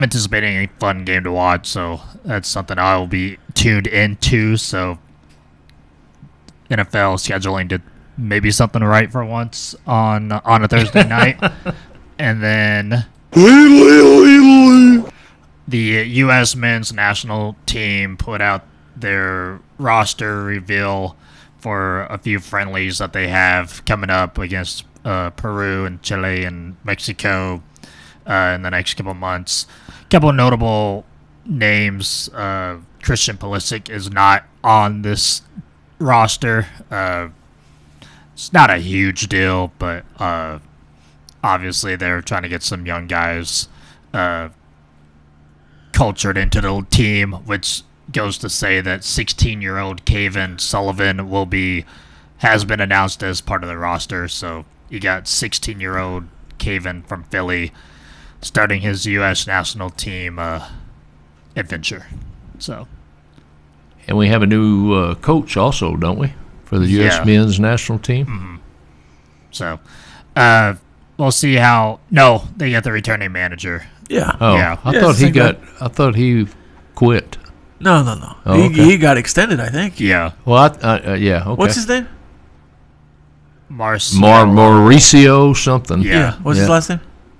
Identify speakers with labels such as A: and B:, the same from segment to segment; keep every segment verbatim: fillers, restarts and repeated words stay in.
A: anticipating a fun game to watch, so that's something I will be tuned into. So N F L scheduling did maybe something right for once on on a Thursday night. And then the U S men's national team put out their roster reveal for a few friendlies that they have coming up against uh, Peru and Chile and Mexico uh, in the next couple months. A couple of notable names. Uh, Christian Pulisic is not on this roster. Uh, it's not a huge deal, but uh, obviously they're trying to get some young guys uh, cultured into the team, which goes to say that sixteen-year-old Kevin Sullivan will be has been announced as part of the roster. So you got sixteen-year-old Kevin from Philly starting his U S national team uh, adventure. So,
B: and we have a new uh, coach also, don't we, for the U S
A: yeah.
B: men's national team?
A: Mm-hmm. So, uh, we'll see how. No, they got the returning manager.
C: Yeah.
B: Oh,
A: Yeah.
B: I
C: Yeah,
B: thought he
C: same guy.
B: got. I thought he quit.
C: No, no, no.
B: Oh,
C: he,
B: okay.
C: he got extended, I think.
A: Yeah,
B: Well, I, uh, uh, yeah. Okay.
C: What's his name?
A: Marcelo
B: Mar Mauricio something.
A: Yeah.
C: What's his
B: Yeah.
C: last name?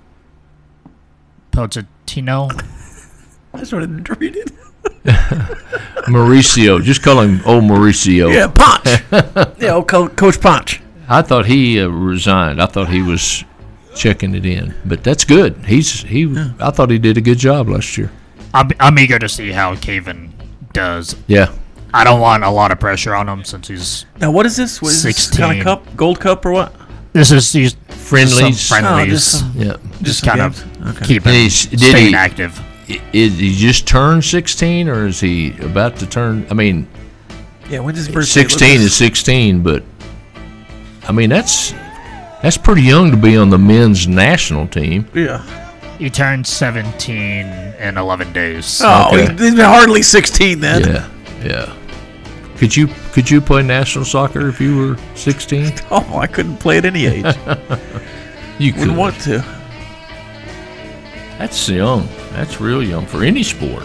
A: Pochettino.
C: I started to read it.
B: Mauricio. Just call him old Mauricio.
C: Yeah, Ponch. yeah, old Co- Coach Ponch.
B: I thought he uh, resigned. I thought he was checking it in, but that's good. He's he.
C: Yeah.
B: I thought he did a good job last year.
A: I'm I'm eager to see how Kevin does.
B: Yeah.
A: I don't want a lot of pressure on him since he's
C: Now, what is this? What is this kind
A: sixteen.
C: of cup? Gold cup or what?
A: this is these
B: Friendlies.
A: some friendlies,
C: Oh, just some-
B: Yeah.
A: just,
C: some
A: kind
C: games?
A: of
C: Okay.
A: keep
B: Did
A: him
B: he- did
A: staying
B: he-
A: active.
B: I- Is he just turned sixteen, or is he about to turn? I mean,
C: Yeah, when's his birthday?
B: sixteen
C: Look
B: is sixteen, but I mean that's that's pretty young to be on the men's national team.
C: at- Yeah.
A: He turned seventeen in eleven days.
C: Oh,
B: Okay.
C: he, he's hardly sixteen then.
B: Yeah, yeah. Could you could you play national soccer if you were sixteen?
C: Oh, I couldn't play at any age.
B: You could.
C: Wouldn't want to.
B: That's young. That's real young for any sport.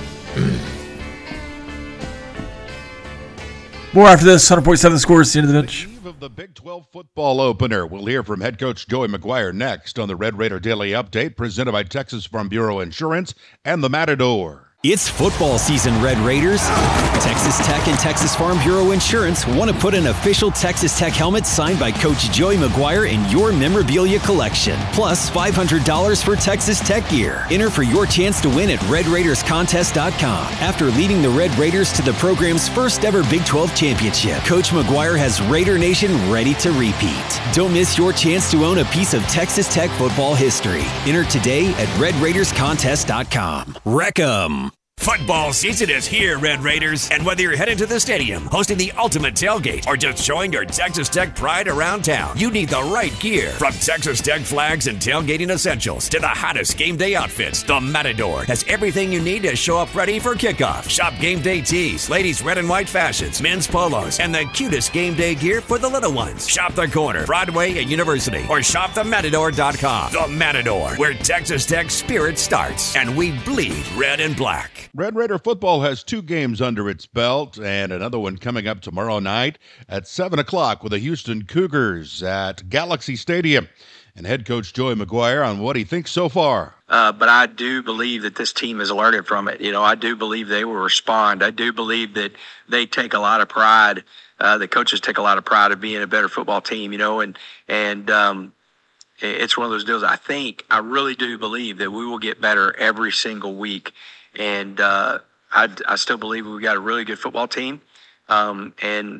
C: More after this. one hundred point seven scores. The end of the bench.
D: Eve of the Big twelve football opener. We'll hear from head coach Joey McGuire next on the Red Raider Daily Update, presented by Texas Farm Bureau Insurance and the Matador.
E: It's football season, Red Raiders. Texas Tech and Texas Farm Bureau Insurance want to put an official Texas Tech helmet signed by Coach Joey McGuire in your memorabilia collection. Plus five hundred dollars for Texas Tech gear. Enter for your chance to win at red raiders contest dot com. After leading the Red Raiders to the program's first ever Big twelve championship, Coach McGuire has Raider Nation ready to repeat. Don't miss your chance to own a piece of Texas Tech football history. Enter today at red raiders contest dot com. Wreck 'em.
F: Football season is here, Red Raiders, and whether you're headed to the stadium, hosting the ultimate tailgate, or just showing your Texas Tech pride around town, you need the right gear. From Texas Tech flags and tailgating essentials to the hottest game day outfits, the Matador has everything you need to show up ready for kickoff. Shop game day tees, ladies' red and white fashions, men's polos, and the cutest game day gear for the little ones. Shop the corner, Broadway and University, or shop the matador dot com. The Matador, where Texas Tech spirit starts, and we bleed red and black.
D: Red Raider football has two games under its belt and another one coming up tomorrow night at seven o'clock with the Houston Cougars at Galaxy Stadium. And head coach Joey McGuire on what he thinks so far.
G: Uh, but I do believe that this team has learned from it. You know, I do believe they will respond. I do believe that they take a lot of pride. Uh, the coaches take a lot of pride of being a better football team, you know, and, and, um, it's one of those deals. I think, I really do believe that we will get better every single week. And uh, I, I still believe we've got a really good football team. Um, and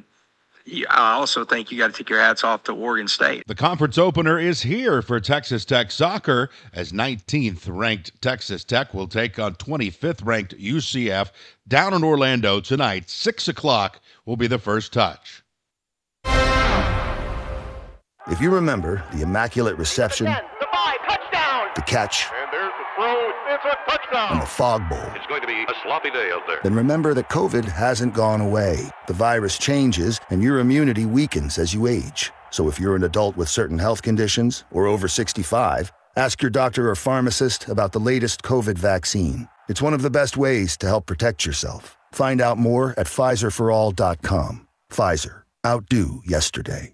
G: I also think you got to take your hats off to Oregon State.
D: The conference opener is here for Texas Tech soccer as nineteenth ranked Texas Tech will take on twenty-fifth ranked U C F down in Orlando tonight. Six o'clock will be the first touch.
H: If you remember the immaculate reception,
I: the five, touchdown,
H: the catch,
I: and there's the throw, it's a touchdown.
H: and the fog bowl,
I: It's going to be a sloppy day out there.
H: then remember that COVID hasn't gone away. The virus changes, and your immunity weakens as you age. So if you're an adult with certain health conditions or over sixty-five, Ask your doctor or pharmacist about the latest COVID vaccine. It's one of the best ways to help protect yourself. Find out more at Pfizer for all dot com. Pfizer. Outdo yesterday.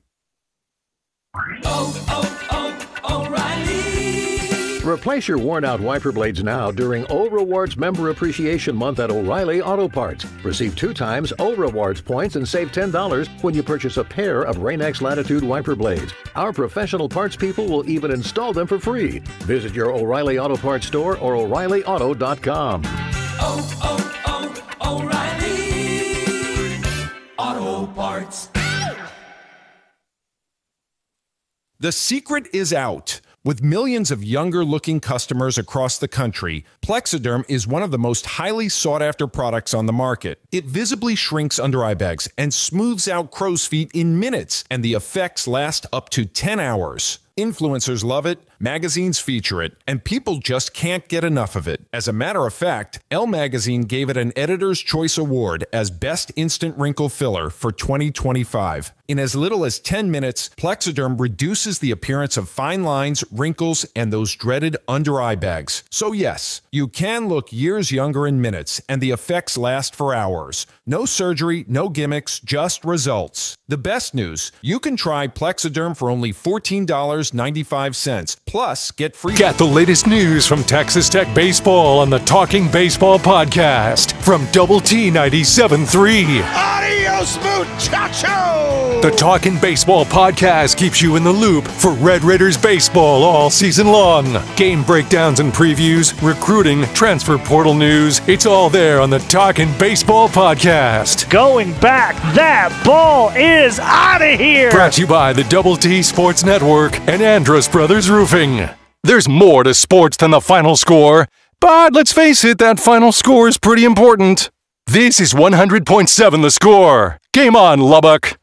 J: Oh, oh, oh, O'Reilly!
K: Replace your worn-out wiper blades now during O Rewards Member Appreciation Month at O'Reilly Auto Parts. Receive two times O Rewards points and save ten dollars when you purchase a pair of Rain-X Latitude wiper blades. Our professional parts people will even install them for free. Visit your O'Reilly Auto Parts store or O'Reilly Auto dot com.
J: Oh, oh, oh, O'Reilly Auto Parts.
L: The secret is out. With millions of younger-looking customers across the country, Plexiderm is one of the most highly sought-after products on the market. It visibly shrinks under-eye bags and smooths out crow's feet in minutes, and the effects last up to ten hours. Influencers love it, magazines feature it, and people just can't get enough of it. As a matter of fact, Elle Magazine gave it an Editor's Choice Award as Best Instant Wrinkle Filler for twenty twenty-five. In as little as ten minutes, Plexiderm reduces the appearance of fine lines, wrinkles, and those dreaded under-eye bags. So yes, you can look years younger in minutes, and the effects last for hours. No surgery, no gimmicks, just results. The best news, you can try Plexiderm for only fourteen dollars and ninety-five cents. Plus, get free...
M: Get the latest news from Texas Tech Baseball on the Talking Baseball podcast from Double T ninety-seven point three.
D: Adios, muchacho!
M: The Talking Baseball podcast keeps you in the loop for Red Raiders baseball all season long. Game breakdowns and previews, recruiting, transfer portal news. It's all there on the Talking Baseball podcast.
N: Going back, that ball is out of here!
M: Brought to you by the Double T Sports Network and Andrus Brothers Roofing. There's more to sports than the final score, but let's face it, that final score is pretty important. This is one hundred point seven The Score. Game on, Lubbock.